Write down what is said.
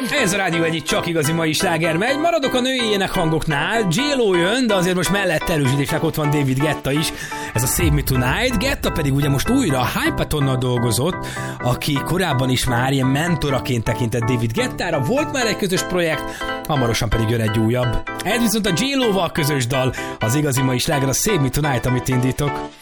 Ez a rádió egyik csak igazi mai sláger megy. Maradok a női énekhangoknál. J-Lo jön, de azért most mellett erősítésnek ott van David Guetta is. Ez a Save Me Tonight. Guetta pedig ugye most újra Hypatonnal dolgozott, aki korábban is már ilyen mentoraként tekintett David Guettára. Volt már egy közös projekt, hamarosan pedig jön egy újabb. Ez viszont a J-Lo-val közös dal. Az igazi mai sláger a Save Me Tonight, amit indítok.